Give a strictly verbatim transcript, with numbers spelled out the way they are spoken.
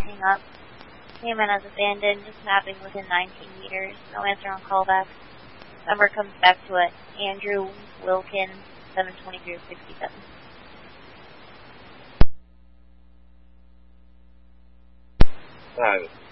hang up. Payment as abandoned, just mapping within nineteen meters. No answer on callback. Number comes back to it. Andrew Wilkin, seven twenty-three sixty-seven. Five.